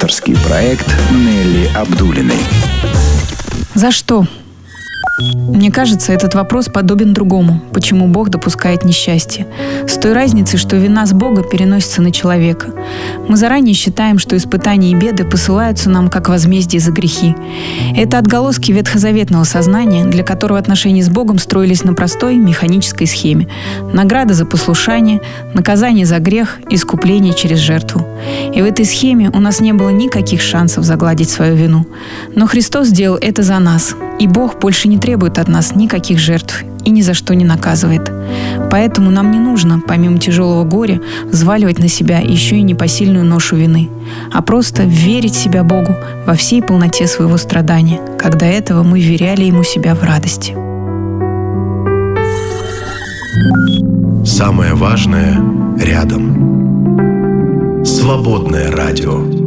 Авторский проект Нелли Абдуллиной. За что? Мне кажется, этот вопрос подобен другому. Почему Бог допускает несчастье? С той разницей, что вина с Бога переносится на человека. Мы заранее считаем, что испытания и беды посылаются нам как возмездие за грехи. Это отголоски ветхозаветного сознания, для которого отношения с Богом строились на простой механической схеме. Награда за послушание, наказание за грех, искупление через жертву. И в этой схеме у нас не было никаких шансов загладить свою вину. Но Христос сделал это за нас. И Бог больше не требует от нас никаких жертв и ни за что не наказывает. Поэтому нам не нужно, помимо тяжелого горя, взваливать на себя еще и непосильную ношу вины, а просто верить себя Богу во всей полноте своего страдания, как до этого мы вверяли Ему себя в радости. Самое важное рядом. Свободное радио.